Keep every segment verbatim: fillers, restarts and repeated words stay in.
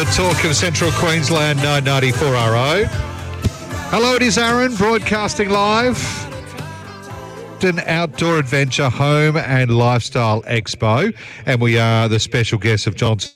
talk of Central Queensland, nine ninety-four R O. Hello, it is Aaron, broadcasting live. An outdoor adventure, home and lifestyle expo, and we are the special guests of Johnson.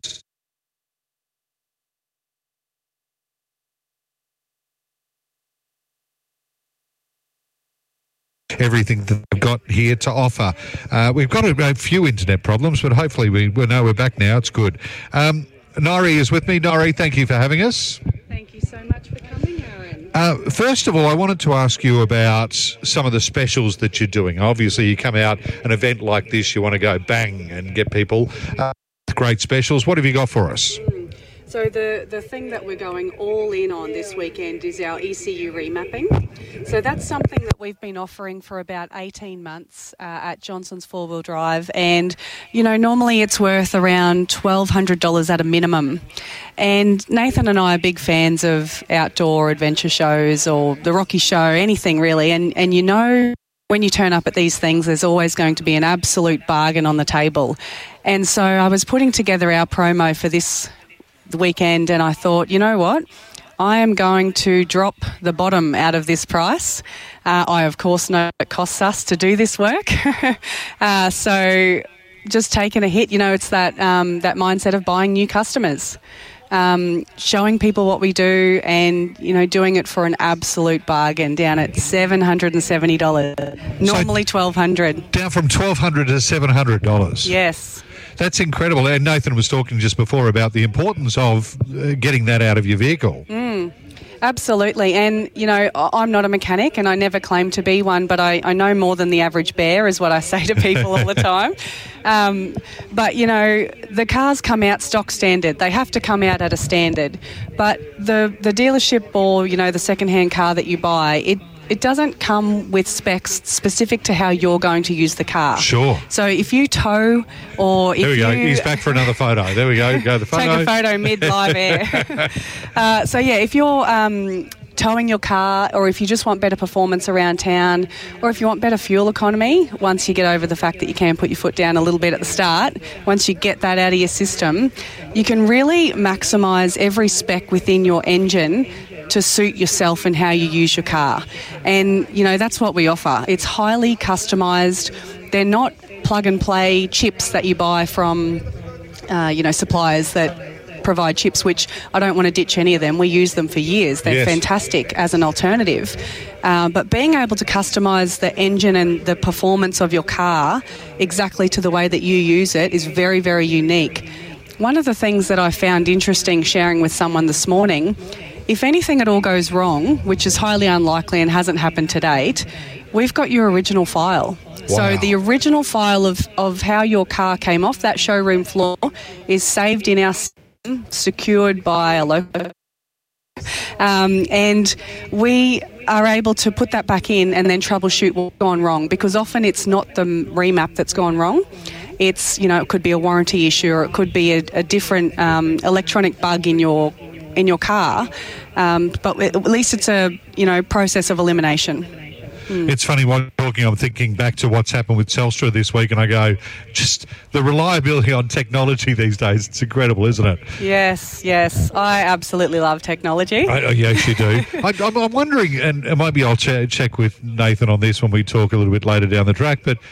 Everything that we've got here to offer. Uh, we've got a, a few internet problems, but hopefully we, we know we're back now. It's good. Um, Nari is with me. Nari, thank you for having us. Thank you so much for coming, Aaron. Uh, first of all, I wanted to ask you about some of the specials that you're doing. Obviously, you come out an event like this, you want to go bang and get people uh, with great specials. What have you got for us? So the, the thing that we're going all in on this weekend is our E C U remapping. So that's something that we've been offering for about eighteen months uh, at Johnson's Four Wheel Drive. And, you know, normally it's worth around twelve hundred dollars at a minimum. And Nathan and I are big fans of outdoor adventure shows or the Rocky Show, anything really. And, and you know, when you turn up at these things, there's always going to be an absolute bargain on the table. And so I was putting together our promo for this the weekend and I thought, you know what, I am going to drop the bottom out of this price. Uh, I of course know it costs us to do this work. uh, so just taking a hit, you know, it's that um, that mindset of buying new customers, um, showing people what we do and, you know, doing it for an absolute bargain down at seven hundred seventy dollars, normally twelve hundred dollars. Down from twelve hundred dollars to seven hundred dollars. Yes. That's incredible. And Nathan was talking just before about the importance of uh, getting that out of your vehicle. Mm, absolutely. And, you know, I'm not a mechanic and I never claim to be one, but I, I know more than the average bear is what I say to people all the time. Um, but, you know, the cars come out stock standard. They have to come out at a standard. But the, the dealership or, you know, the second-hand car that you buy, it It doesn't come with specs specific to how you're going to use the car. Sure. So if you tow or if There we go. you... He's back for another photo. There we go. Go the photo. Take a photo mid-live air. uh, so, yeah, if you're um, towing your car or if you just want better performance around town or if you want better fuel economy, once you get over the fact that you can put your foot down a little bit at the start, once you get that out of your system, you can really maximise every spec within your engine to suit yourself and how you use your car. And, you know, that's what we offer. It's highly customised. They're not plug-and-play chips that you buy from, uh, you know, suppliers that provide chips, which I don't want to ditch any of them. We use them for years. They're yes. fantastic as an alternative. Uh, but being able to customise the engine and the performance of your car exactly to the way that you use it is very, very unique. One of the things that I found interesting sharing with someone this morning, if anything at all goes wrong, which is highly unlikely and hasn't happened to date, we've got your original file. Wow. So the original file of, of how your car came off that showroom floor is saved in our system, secured by a local. Um, and we are able to put that back in and then troubleshoot what's gone wrong, because often it's not the remap that's gone wrong. It's, you know, it could be a warranty issue or it could be a, a different um, electronic bug in your in your car, um, but at least it's a, you know, process of elimination. Mm. It's funny while you're talking, I'm thinking back to what's happened with Telstra this week, and I go, just the reliability on technology these days, it's incredible, isn't it? Yes, yes. I absolutely love technology. I, yes, you do. I, I'm, I'm wondering, and maybe I'll ch- check with Nathan on this when we talk a little bit later down the track, but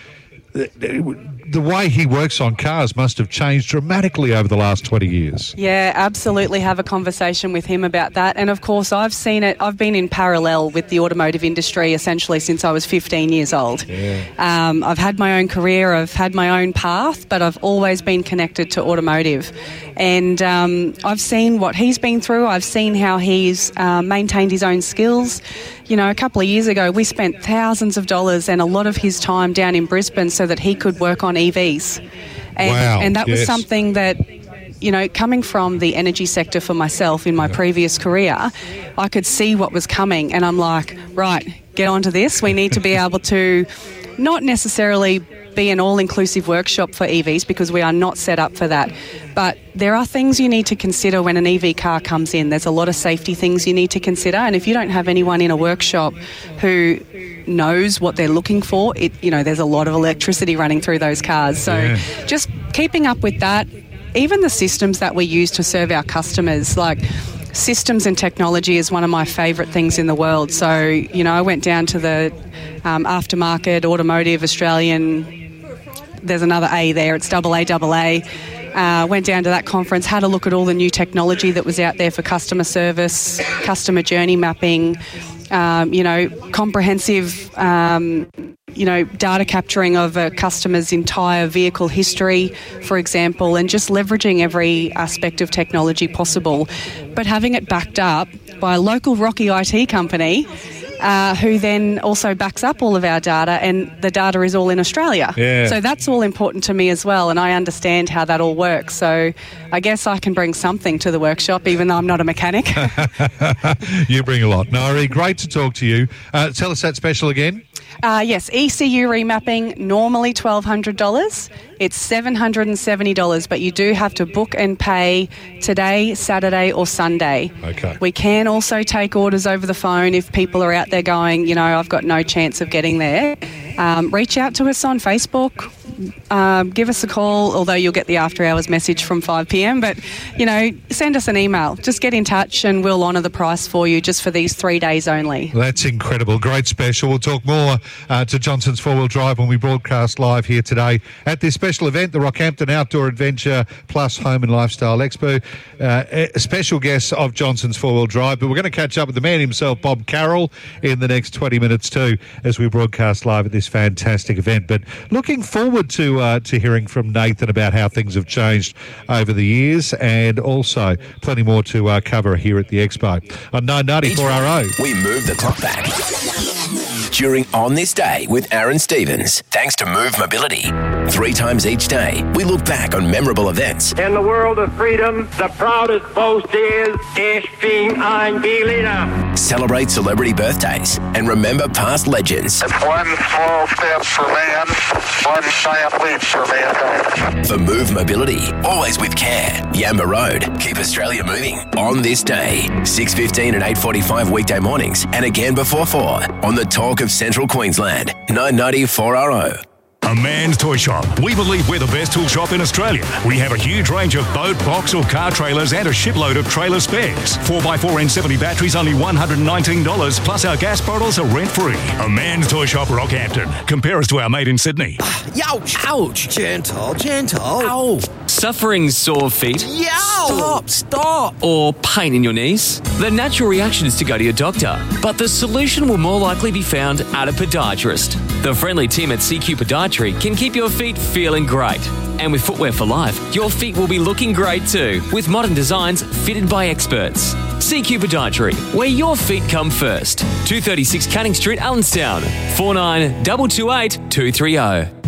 the way he works on cars must have changed dramatically over the last twenty years. Yeah, absolutely. Have a conversation with him about that. And of course, I've seen it. I've been in parallel with the automotive industry essentially since I was fifteen years old. Yeah. Um, I've had my own career, I've had my own path, but I've always been connected to automotive. And um, I've seen what he's been through. I've seen how he's uh, maintained his own skills. You know, a couple of years ago, we spent thousands of dollars and a lot of his time down in Brisbane so that he could work on E Vs. And, wow. and that yes. was something that, you know, coming from the energy sector for myself in my yeah. previous career, I could see what was coming. And I'm like, right, get onto this. We need to be able to not necessarily be an all-inclusive workshop for E Vs because we are not set up for that. But there are things you need to consider when an E V car comes in. There's a lot of safety things you need to consider. And if you don't have anyone in a workshop who knows what they're looking for, it, you know, there's a lot of electricity running through those cars. So yeah. just keeping up with that, even the systems that we use to serve our customers, like systems and technology is one of my favourite things in the world. So, you know, I went down to the um, aftermarket automotive Australian, there's another A there, it's double A, double A. Uh, went down to that conference, had a look at all the new technology that was out there for customer service, customer journey mapping, um, you know, comprehensive, um, you know, data capturing of a customer's entire vehicle history, for example, and just leveraging every aspect of technology possible, but having it backed up by a local Rocky I T company uh, who then also backs up all of our data, and the data is all in Australia. Yeah. So that's all important to me as well, and I understand how that all works. So I guess I can bring something to the workshop, even though I'm not a mechanic. You bring a lot. Nari, great to talk to you. Uh, tell us that special again. Uh, yes, E C U remapping, normally twelve hundred dollars. It's seven hundred seventy dollars, but you do have to book and pay today, Saturday or Sunday. Okay. We can also take orders over the phone if people are out there going, you know, I've got no chance of getting there. Um, reach out to us on Facebook. Um, give us a call, although you'll get the after hours message from five p.m. But, you know, send us an email. Just get in touch and we'll honour the price for you just for these three days only. That's incredible. Great special. We'll talk more uh, to Johnson's Four Wheel Drive when we broadcast live here today at this special event, the Rockhampton Outdoor Adventure Plus Home and Lifestyle Expo. Uh, a special guest of Johnson's Four Wheel Drive, but we're going to catch up with the man himself, Bob Carroll, in the next twenty minutes too, as we broadcast live at this fantastic event. But looking forward to uh, to hearing from Nathan about how things have changed over the years, and also plenty more to uh, cover here at the Expo. On nine ninety-four R O. We move the clock back. During On This Day with Aaron Stevens, thanks to Move Mobility. Three times each day, we look back on memorable events. In the world of freedom, the proudest boast is, Ich bin ein Berliner. Celebrate celebrity birthdays and remember past legends. It's one small step for man, one giant leap for mankind. For Move Mobility, always with care. Yamba Road, keep Australia moving. On This Day, six fifteen and eight forty-five weekday mornings, and again before four on the Talk of Central Queensland, nine ninety-four R O. A Man's Toy Shop. We believe we're the best tool shop in Australia. We have a huge range of boat, box or car trailers and a shipload of trailer spares. four by four N seventy batteries only one hundred nineteen dollars, plus our gas bottles are rent-free. A Man's Toy Shop, Rockhampton. Compare us to our mate in Sydney. Ouch! Ouch! Gentle, gentle. Ow! Suffering sore feet? Yow! Stop, stop! Or pain in your knees? The natural reaction is to go to your doctor, but the solution will more likely be found at a podiatrist. The friendly team at C Q Podiatry can keep your feet feeling great. And with Footwear for Life, your feet will be looking great too, with modern designs fitted by experts. C Q Podiatry, where your feet come first. two thirty-six Canning Street, Allenstown. four nine two two eight two three zero.